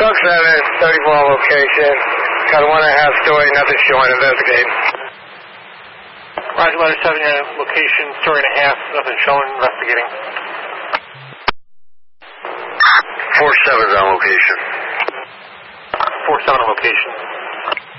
Truck 7, 34 location. Got a 1.5 story, nothing showing, investigating. Roger, letter 7, location, story and a half, nothing showing, investigating. 4-7's on location. 4-7 on location.